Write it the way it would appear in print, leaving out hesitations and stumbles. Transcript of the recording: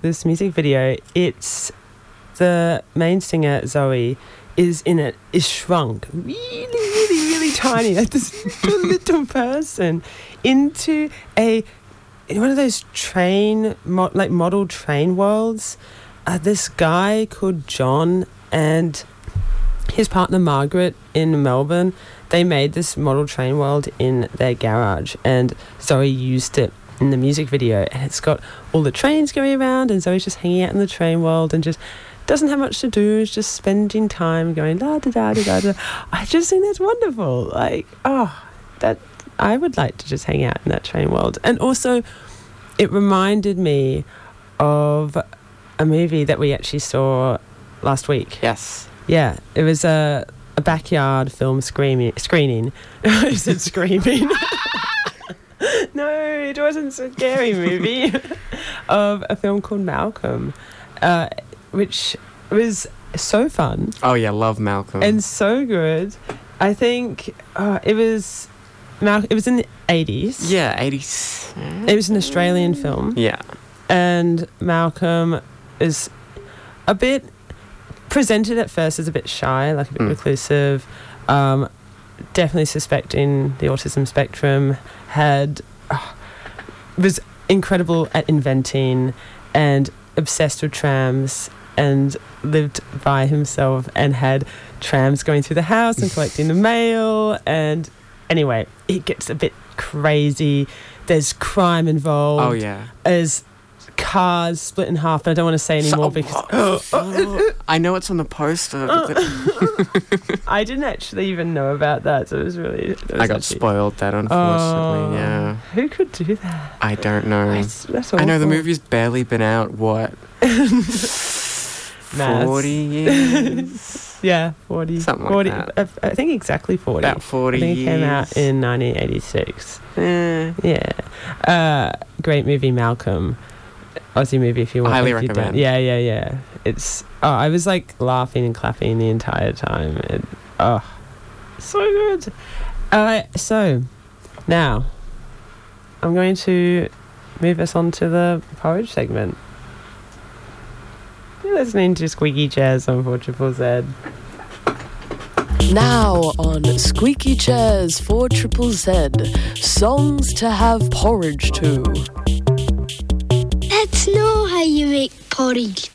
this music video. It's the main singer, Zoe, is shrunk really, really, really tiny, like this little person, into one of those model train worlds. This guy called John and his partner Margaret in Melbourne, they made this model train world in their garage, and Zoe used it in the music video, and it's got all the trains going around, and Zoe's just hanging out in the train world and just doesn't have much to do, is just spending time going da da da da da da. I just think that's wonderful. Like, that I would like to just hang out in that train world. And also, it reminded me of a movie that we actually saw last week. Yes. Yeah, it was a backyard film screening. I said screaming. No, it wasn't a scary movie. Of a film called Malcolm, which was so fun. Oh yeah, love Malcolm. And so good. I think it was in the 80s. Yeah, 80s. It was an Australian film. Yeah. And Malcolm is a bit presented at first as a bit shy, like a bit reclusive, definitely suspecting the autism spectrum, was incredible at inventing and obsessed with trams, and lived by himself and had trams going through the house and collecting the mail. And anyway, it gets a bit crazy. There's crime involved. Oh yeah. There's cars split in half, but I don't want to say anymore because I know it's on the poster. I didn't actually even know about that, so it was I got spoiled that, unfortunately. Yeah. Who could do that? I don't know. That's awful. I know the movie's barely been out. What? 40 years. Yeah, 40. Something 40, like that. I think exactly 40. About 40 I think it years. came out in 1986. Yeah. Great movie, Malcolm. Aussie movie if you want. Highly if you recommend. don't. Yeah. It's I was like laughing and clapping the entire time. So good. So now I'm going to move us on to the porridge segment. You're listening to Squeaky Chairs on 4ZZZ. Now on Squeaky Chairs 4ZZZ, songs to have porridge to. That's not how you make porridge.